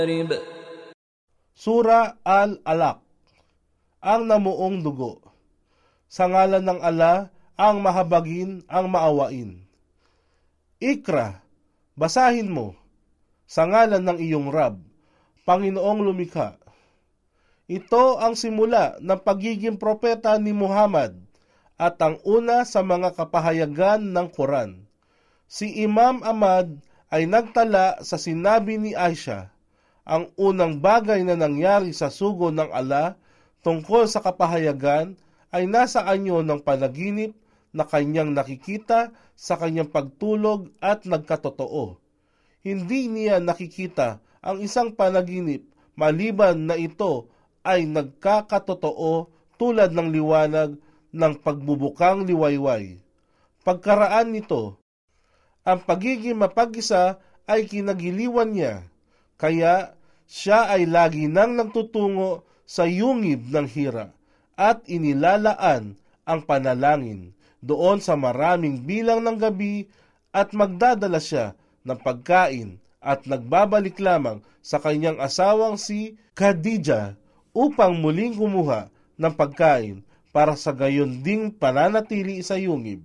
Sura Al-Alaq, ang namuong dugo. Sa ngalan ng ala, ang mahabagin, ang maawain. Ikra, basahin mo. Sa ngalan ng iyong Rab, Panginoong lumikha. Ito ang simula ng pagiging propeta ni Muhammad at ang una sa mga kapahayagan ng Quran. Si Imam Ahmad ay nagtala sa sinabi ni Aisha, ang unang bagay na nangyari sa sugo ng ala tungkol sa kapahayagan ay nasa anyo ng panaginip na kanyang nakikita sa kanyang pagtulog at nagkatotoo. Hindi niya nakikita ang isang panaginip maliban na ito ay nagkakatotoo tulad ng liwanag ng pagbubukang liwayway. Pagkaraan nito, ang pagiging mapag-isa ay kinagiliwan niya, kaya siya ay lagi nang nagtutungo sa yungib ng hira at inilalaan ang panalangin doon sa maraming bilang ng gabi at magdadala siya ng pagkain at nagbabalik lamang sa kanyang asawang si Khadija upang muling kumuha ng pagkain para sa gayon ding pananatili sa yungib.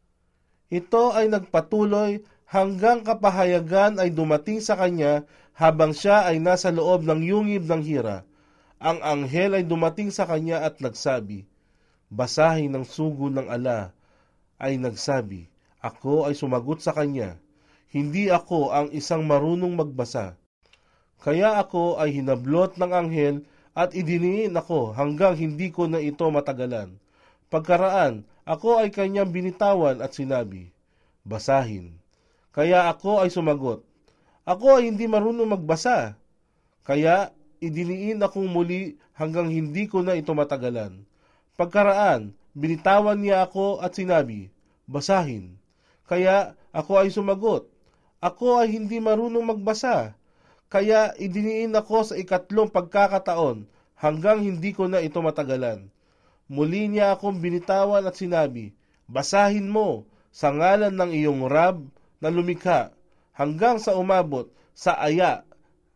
Ito ay nagpatuloy hanggang kapahayagan ay dumating sa kanya habang siya ay nasa loob ng yungib ng hira. Ang anghel ay dumating sa kanya at nagsabi, basahin ng sugo ng ala. Ay nagsabi, ako ay sumagot sa kanya, hindi ako ang isang marunong magbasa. Kaya ako ay hinablot ng anghel at idiniin ako hanggang hindi ko na ito matagalan. Pagkaraan, ako ay kanyang binitawan at sinabi, basahin. Kaya ako ay sumagot, ako ay hindi marunong magbasa. Kaya idiniin akong muli hanggang hindi ko na ito matagalan. Pagkaraan, binitawan niya ako at sinabi, basahin. Kaya ako ay sumagot, ako ay hindi marunong magbasa. Kaya idiniin ako sa ikatlong pagkakataon hanggang hindi ko na ito matagalan. Muli niya akong binitawan at sinabi, basahin mo sa ngalan ng iyong Rab na lumikha hanggang sa umabot sa aya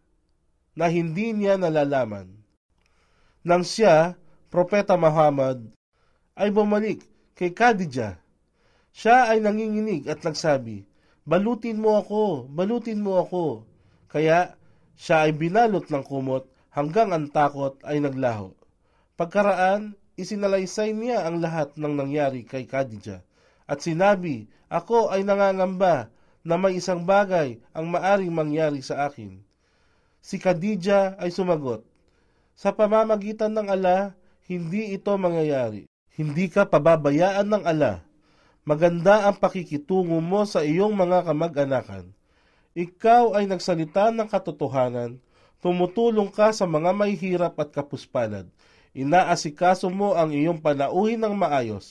na hindi niya nalalaman. Nang siya, Propeta Muhammad, ay bumalik kay Khadija, siya ay nanginginig at nagsabi, balutin mo ako, balutin mo ako. Kaya siya ay binalot ng kumot hanggang ang takot ay naglaho. Pagkaraan, isinalaysay niya ang lahat ng nangyari kay Khadija at sinabi, ako ay nangangamba na may isang bagay ang maaring mangyari sa akin. Si Khadija ay sumagot, sa pamamagitan ng ala, hindi ito mangyayari. Hindi ka pababayaan ng ala. Maganda ang pakikitungo mo sa iyong mga kamag-anakan. Ikaw ay nagsalita ng katotohanan, tumutulong ka sa mga may hirap at kapuspalad. Inaasikaso mo ang iyong panauhin ng maayos.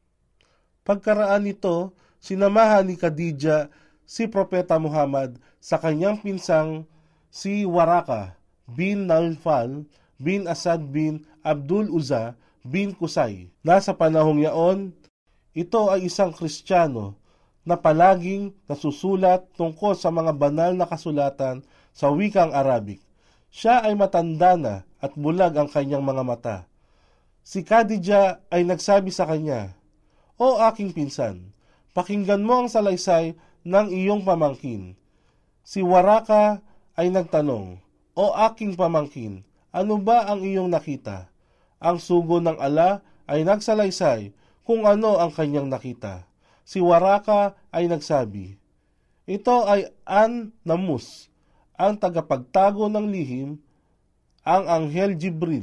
Pagkaraan nito, sinamahan ni Khadija si Propeta Muhammad sa kanyang pinsang si Waraka bin Naufal bin Asad bin Abdul Uzza bin Qusay. Nasa panahong yaon, ito ay isang Kristiyano na palaging nasusulat tungkol sa mga banal na kasulatan sa wikang Arabic. Siya ay matanda na at bulag ang kanyang mga mata. Si Khadija ay nagsabi sa kanya, o aking pinsan, pakinggan mo ang salaysay ng iyong pamangkin. Si Waraka ay nagtanong, o aking pamangkin, ano ba ang iyong nakita? Ang sugo ng ala ay nagsalaysay kung ano ang kanyang nakita. Si Waraka ay nagsabi, ito ay An-Namus, ang tagapagtago ng lihim, ang anghel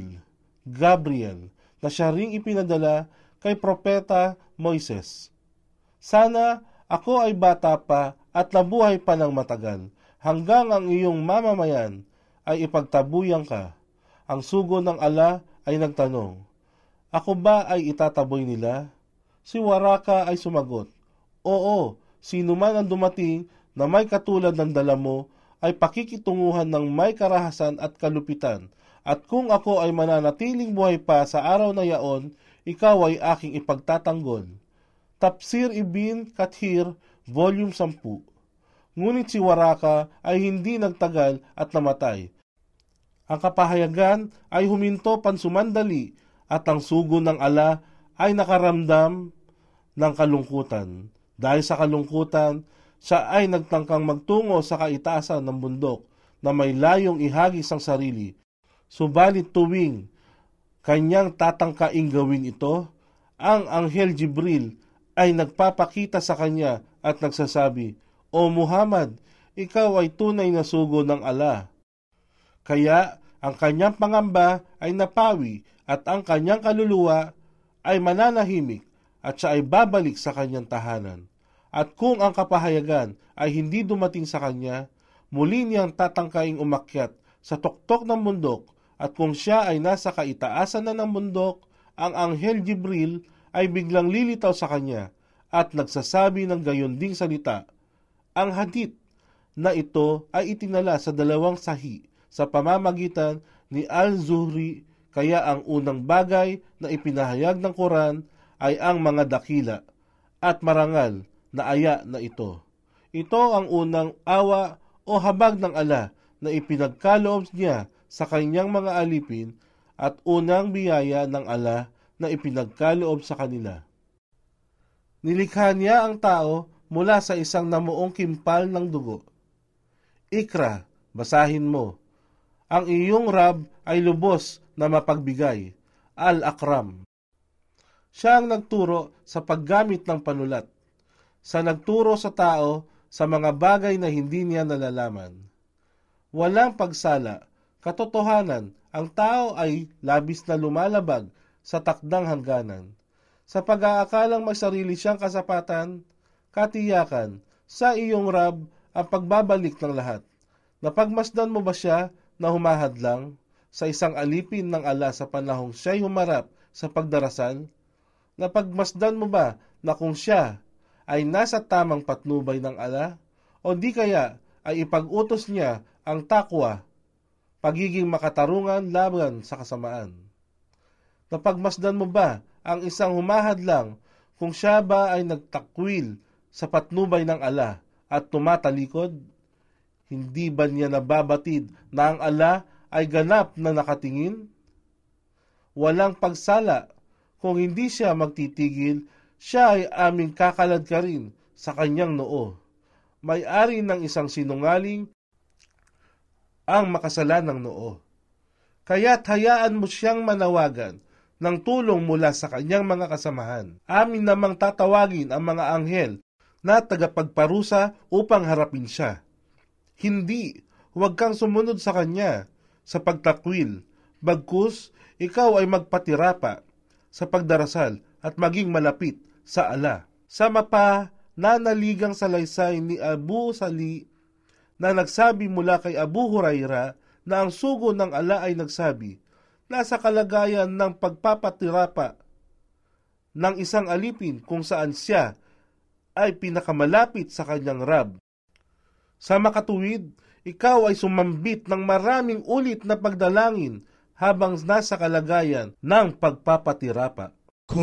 Gabriel, na siya ring ipinadala kay Propeta Moises. Sana ako ay bata pa at nabuhay pa ng matagal, hanggang ang iyong mamamayan ay ipagtabuyan ka. Ang sugo ng ala ay nagtanong, ako ba ay itataboy nila? Si Waraka ay sumagot, oo, sino man ang dumating na may katulad ng dala mo ay pakikitunguhan ng may karahasan at kalupitan, at kung ako ay mananatiling buhay pa sa araw na yaon, ikaw ay aking ipagtatanggol. Tafsir Ibn Kathir, Volume 10. Ngunit si Waraka ay hindi nagtagal at namatay, Ang kapahayagan ay huminto pansumandali at ang sugo ng ala ay nakaramdam ng kalungkutan. Dahil sa kalungkutan, siya ay nagtangkang magtungo sa kaitaasan ng bundok na may layong ihagis ang sarili. Subalit tuwing kanyang tatangkaing gawin ito, ang Anghel Jibril ay nagpapakita sa kanya at nagsasabi, "O Muhammad, ikaw ay tunay na sugo ng ala." Kaya ang kanyang pangamba ay napawi at ang kanyang kaluluwa ay mananahimik at siya ay babalik sa kanyang tahanan. At kung ang kapahayagan ay hindi dumating sa kanya, muli niyang tatangkaing umakyat sa tuktok ng bundok, at kung siya ay nasa kaitaasan na ng bundok, ang Anghel Jibril ay biglang lilitaw sa kanya at nagsasabi ng gayon ding salita. Ang hadith na ito ay itinala sa dalawang sahih sa pamamagitan ni Al-Zuhri, kaya ang unang bagay na ipinahayag ng Quran ay ang mga dakila at marangal na aya na ito. Ito ang unang awa o habag ng ala na ipinagkaloob niya sa kanyang mga alipin at unang biyaya ng ala na ipinagkaloob sa kanila. Nilikha niya ang tao mula sa isang namuong kimpal ng dugo. Ikra, basahin mo. Ang iyong Rab ay lubos na mapagbigay, Al-Akram. Siya ang nagturo sa paggamit ng panulat, sa nagturo sa tao sa mga bagay na hindi niya nalalaman. Walang pagsala, katotohanan, ang tao ay labis na lumalabag sa takdang hangganan. Sa pag-aakalang may sarili siyang kasapatan, katiyakan, sa iyong Rab ang pagbabalik ng lahat. Napagmasdan mo ba siya na humahadlang sa isang alipin ng ala sa panahong siya'y humarap sa pagdarasal? Napagmasdan mo ba na kung siya ay nasa tamang patnubay ng ala, o di kaya ay ipag-utos niya ang takwa, pagiging makatarungan laban sa kasamaan? Napagmasdan mo ba ang isang humahadlang kung siya ba ay nagtakwil sa patnubay ng ala at tumatalikod? Hindi ba niya nababatid na ang ala ay ganap na nakatingin? Walang pagsala, kung hindi siya magtitigil, siya ay aming kakalad ka rin sa kanyang noo. May-ari ng isang sinungaling ang makasalanang noo. Kaya't hayaan mo siyang manawagan ng tulong mula sa kanyang mga kasamahan. Amin namang tatawagin ang mga anghel na tagapagparusa upang harapin siya. Hindi, huwag kang sumunod sa kanya sa pagtakwil, bagkus ikaw ay magpatirapa sa pagdarasal at maging malapit sa ala. Sa nanaligang salaysay ni Abu Sali na nagsabi mula kay Abu Huraira na ang sugo ng ala ay nagsabi, nasa kalagayan ng pagpapatirapa ng isang alipin kung saan siya ay pinakamalapit sa kanyang Rab. Sa makatuwid, ikaw ay sumambit ng maraming ulit na pagdalangin habang nasa kalagayan ng pagpapatirapa.